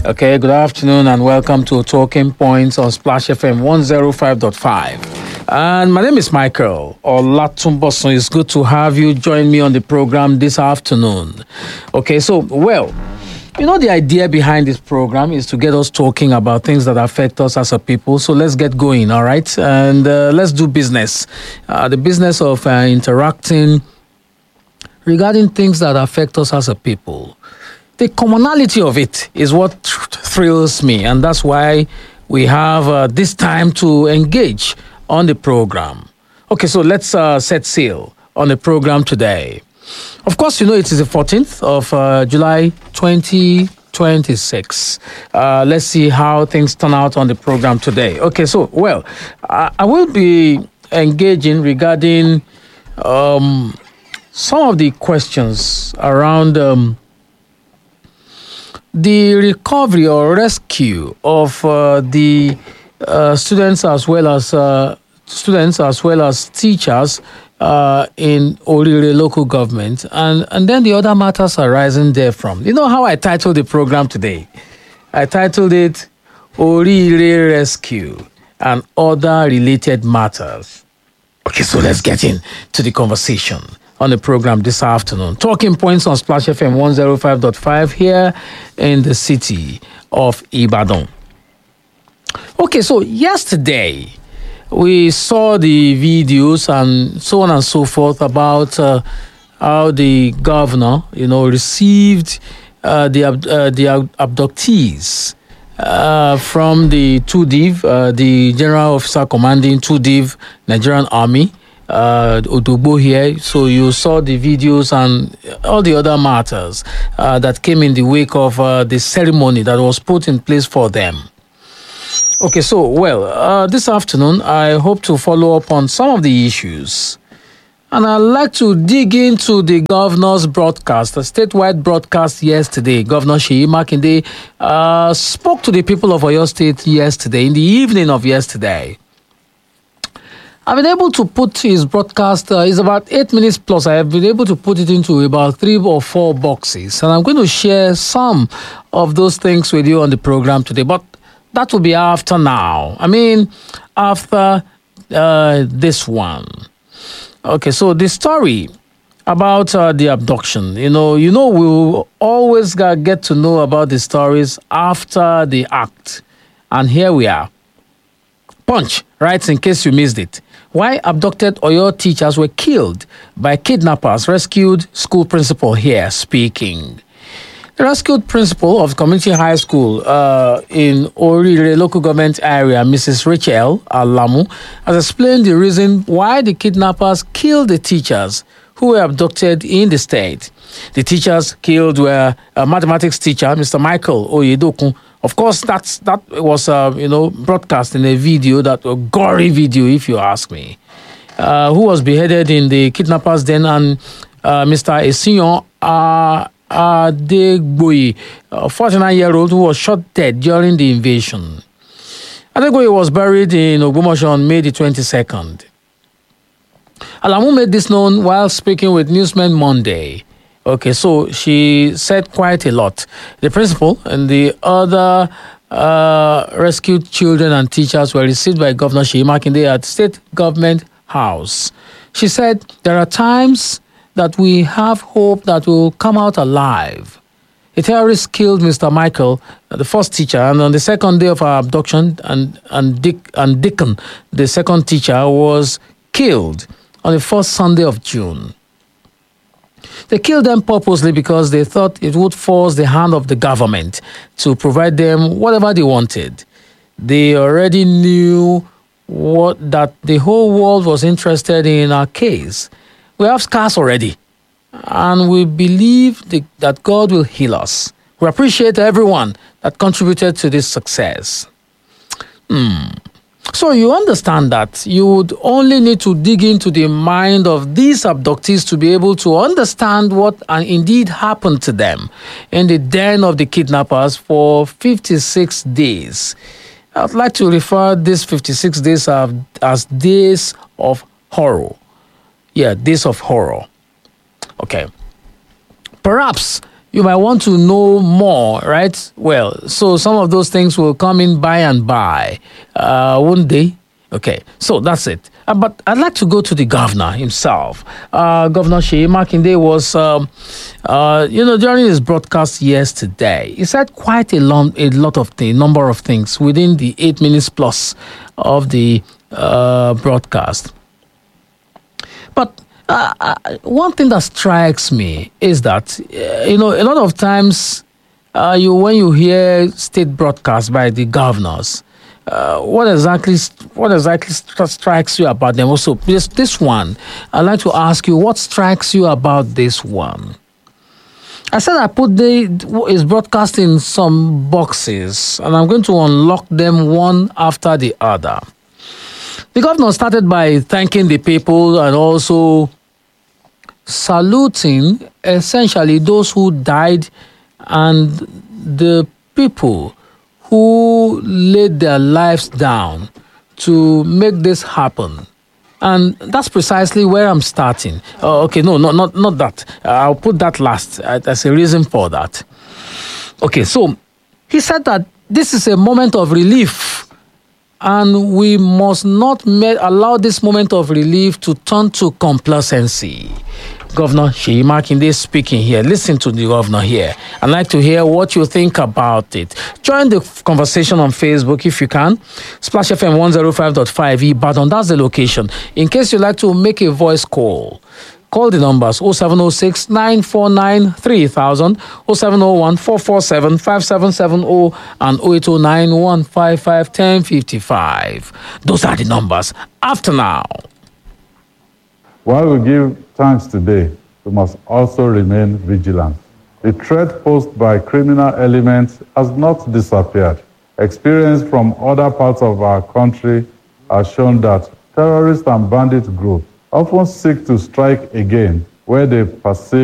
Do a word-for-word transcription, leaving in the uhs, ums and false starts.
Okay, good afternoon and welcome to Talking Points on Splash F M one oh five point five. And my name is Michael Olatunbosun. It's good to have you join me on the program this afternoon. Okay, so, well, you know, the idea behind this program is to get us talking about things that affect us as a people. So let's get going, all right? And uh, let's do business. Uh, the business of uh, interacting regarding things that affect us as a people. The commonality of it is what th- thrills me, and that's why we have uh, this time to engage on the program. Okay, so let's uh, set sail on the program today. Of course, you know it is the fourteenth of uh, July twenty twenty-six. Uh, let's see how things turn out on the program today. Okay, so, well, I, I will be engaging regarding um, some of the questions around... Um, the recovery or rescue of uh, the uh, students as well as uh, students as well as teachers uh, in Orire local government, and and then the other matters arising therefrom. You know how I titled the program today? I titled it Orire Rescue and Other Related Matters. Okay, so let's get into the conversation on the program this afternoon. Talking Points on Splash F M one oh five point five here in the city of Ibadan. Okay, so yesterday we saw the videos and so on and so forth about uh, how the governor, you know, received uh, the uh, the abductees uh, from the two D I V, uh, the General Officer Commanding two D I V Nigerian Army. Uh, Odogbo here, so you saw the videos and all the other matters uh, that came in the wake of uh, the ceremony that was put in place for them. Okay, so, well, uh, this afternoon, I hope to follow up on some of the issues. And I'd like to dig into the governor's broadcast, a statewide broadcast yesterday. Governor Seyi Makinde uh, spoke to the people of Oyo State yesterday, in the evening of yesterday. I've been able to put his broadcast, uh, it's about eight minutes plus. I have been able to put it into about three or four boxes. And I'm going to share some of those things with you on the program today. But that will be after now. I mean, after uh, this one. Okay, so the story about uh, the abduction. You know, you know, we'll always get to know about the stories after the act. And here we are. Punch, right, in case you missed it. Why abducted Oyo teachers were killed by kidnappers, rescued school principal here speaking. The rescued principal of community high school uh, in Orire local government area, Missus Rachel Alamu, has explained the reason why the kidnappers killed the teachers who were abducted in the state. The teachers killed were a mathematics teacher, Mister Michael Oyedokun. Of course, that's that was uh, you know broadcast in a video, that a gory video, if you ask me, uh, who was beheaded in the kidnappers' den, and uh, Mister Esinyon uh, Adegboye, a forty-nine-year-old who was shot dead during the invasion. Adegboye was buried in Ogbomoso on May the twenty-second. Alamu made this known while speaking with Newsmen Monday. Okay, so she said quite a lot. The principal and the other uh, rescued children and teachers were received by Governor Seyi Makinde at State Government House. She said, there are times that we have hope that we'll come out alive. A terrorist killed Mister Michael, the first teacher, and on the second day of our abduction, and, and, Dick, and Dickon, the second teacher, was killed on the first Sunday of June. They killed them purposely because they thought it would force the hand of the government to provide them whatever they wanted. They already knew what that the whole world was interested in our case. We have scars already, and we believe the, that God will heal us. We appreciate everyone that contributed to this success. Hmm. So you understand that you would only need to dig into the mind of these abductees to be able to understand what uh, indeed happened to them in the den of the kidnappers for fifty-six days. I'd like to refer these fifty-six days as, as days of horror. Yeah, days of horror. Okay. Perhaps you might want to know more, right? Well, so some of those things will come in by and by, uh, won't they? Okay, so that's it. Uh, but I'd like to go to the governor himself. Uh, Governor Seyi Makinde was, um, uh, you know, during his broadcast yesterday, he said quite a, long, a lot of things, number of things within the eight minutes plus of the uh, broadcast. But uh, uh, one thing that strikes me is that, uh, you know, a lot of times uh, you when you hear state broadcasts by the governors, Uh, what exactly what exactly strikes you about them? Also, this this one, I'd like to ask you, what strikes you about this one? I said I put the is broadcast in some boxes, and I'm going to unlock them one after the other. The governor started by thanking the people and also saluting essentially those who died and the people who laid their lives down to make this happen. And that's precisely where I'm starting. Uh, okay, no, no, not, not that. Uh, I'll put that last. Uh, there's a reason for that. Okay, so he said that this is a moment of relief, and we must not ma- allow this moment of relief to turn to complacency. Governor Seyi Makinde speaking here. Listen to the governor here. I'd like to hear what you think about it. Join the conversation on Facebook if you can. Splash F M one oh five point five Ibadan. That's the location. In case you'd like to make a voice call, call the numbers oh seven oh six, nine four nine, three thousand, oh seven oh one, four four seven, five seven seven oh, and oh eight oh nine, one five five, one oh five five. Those are the numbers. After now. While we give thanks today, we must also remain vigilant. The threat posed by criminal elements has not disappeared. Experience from other parts of our country has shown that terrorist and bandit groups often seek to strike again where they perceive